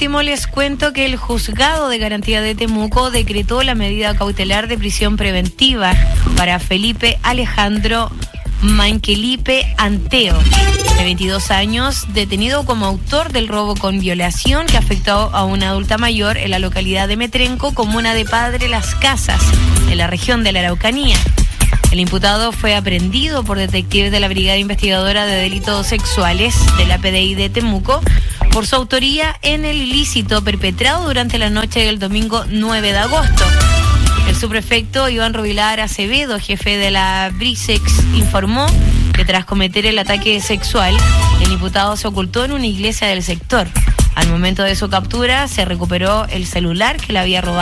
último, les cuento que el Juzgado de Garantía de Temuco decretó la medida cautelar de prisión preventiva para Felipe Alejandro Manquelipe Anteo, de 22 años, detenido como autor del robo con violación que afectó a una adulta mayor en la localidad de Metrenco, comuna de Padre Las Casas, en la región de la Araucanía. El imputado fue aprehendido por detectives de la Brigada Investigadora de Delitos Sexuales de la PDI de Temuco por su autoría en el ilícito perpetrado durante la noche del domingo 9 de agosto. El subprefecto Iván Rubilar Acevedo, jefe de la Brisex, informó que tras cometer el ataque sexual, el imputado se ocultó en una iglesia del sector. Al momento de su captura, se recuperó el celular que le había robado